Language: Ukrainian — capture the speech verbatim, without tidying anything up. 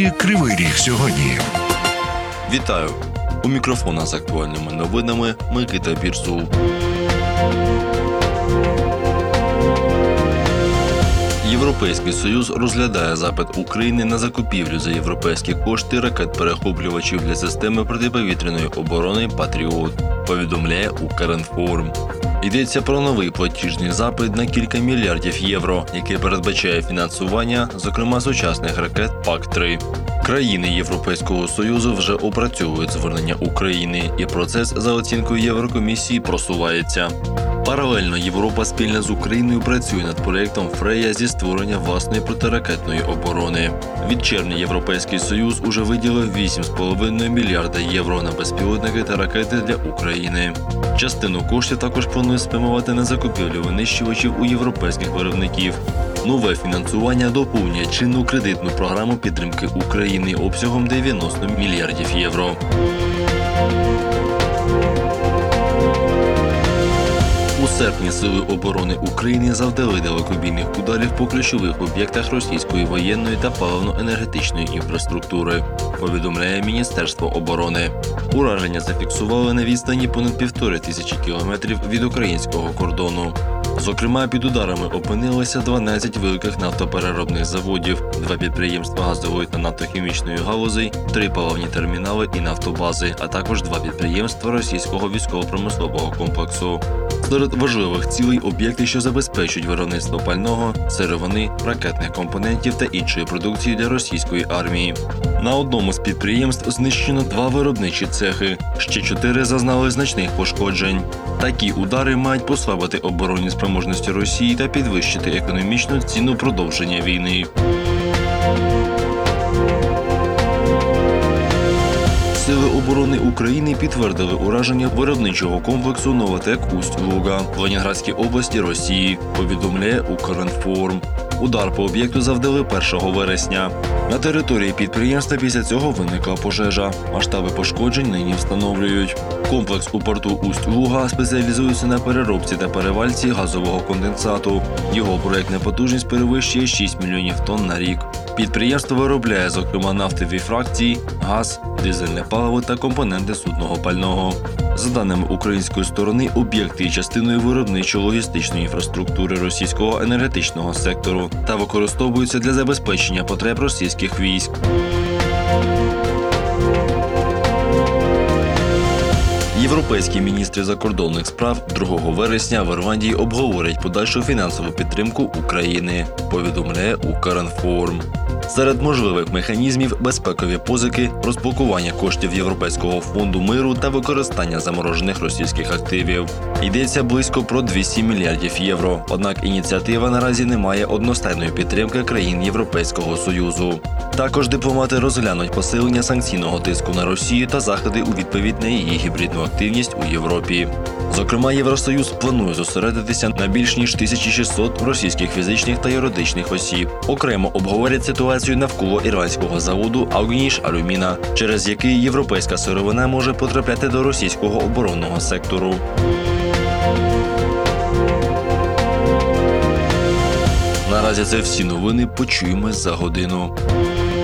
Кривий Ріг сьогодні. Вітаю! У мікрофона з актуальними новинами Микита Бірзул. Європейський Союз розглядає запит України на закупівлю за європейські кошти ракет-перехоплювачів для системи протиповітряної оборони «Патріот», повідомляє Укрінформ. Йдеться про новий платіжний запит на кілька мільярдів євро, який передбачає фінансування, зокрема сучасних ракет пак три. Країни Європейського Союзу вже опрацьовують звернення України, і процес, за оцінкою Єврокомісії, просувається. Паралельно Європа спільно з Україною працює над проєктом «Фрея» зі створення власної протиракетної оборони. Від червня Європейський Союз уже виділив вісім цілих п'ять десятих мільярда євро на безпілотники та ракети для України. Частину коштів також планує спрямувати на закупівлю винищувачів у європейських виробників. Нове фінансування доповнює чинну кредитну програму підтримки України обсягом дев'яносто мільярдів євро. У серпні Сили оборони України завдали далекобійних ударів по ключових об'єктах російської воєнної та паливно-енергетичної інфраструктури, повідомляє Міністерство оборони. Ураження зафіксували на відстані понад півтори тисячі кілометрів від українського кордону. Зокрема, під ударами опинилися дванадцять великих нафтопереробних заводів, два підприємства газової та нафтохімічної галузей, три паливні термінали і нафтобази, а також два підприємства російського військово-промислового комплексу. Серед важливих цілей – об'єкти, що забезпечують виробництво пального, сировини, ракетних компонентів та іншої продукції для російської армії. На одному з підприємств знищено два виробничі цехи, ще чотири зазнали значних пошкоджень. Такі удари мають послабити оборонні спроможності Росії та підвищити економічну ціну продовження війни. Сили оборони України підтвердили ураження виробничого комплексу «Новотек Усть-Луга» в Ленінградській області Росії, повідомляє Укрінформ. Удар по об'єкту завдали першого вересня. На території підприємства після цього виникла пожежа. Масштаби пошкоджень нині встановлюють. Комплекс у порту Усть-Луга спеціалізується на переробці та перевальці газового конденсату. Його проєктна потужність перевищує шість мільйонів тонн на рік. Підприємство виробляє, зокрема, нафтові фракції, газ, дизельне паливо та компоненти судного пального. За даними української сторони, об'єкти є частиною виробничо-логістичної інфраструктури російського енергетичного сектору та використовуються для забезпечення потреб російських військ. Європейські міністри закордонних справ другого вересня в Ірландії обговорять подальшу фінансову підтримку України, повідомляє Укрінформ. Серед можливих механізмів – безпекові позики, розблокування коштів Європейського фонду миру та використання заморожених російських активів. Йдеться близько про двісті мільярдів євро, однак ініціатива наразі не має одностайної підтримки країн Європейського Союзу. Також дипломати розглянуть посилення санкційного тиску на Росію та заходи у відповідь на її гібридну активність у Європі. Зокрема, Євросоюз планує зосередитися на більш ніж тисяча шістсот російських фізичних та юридичних осіб. Окремо обговорять ситуацію навколо іранського заводу «Алгініш Алюміна», через який європейська сировина може потрапляти до російського оборонного сектору. Наразі це всі новини. Почуємось за годину.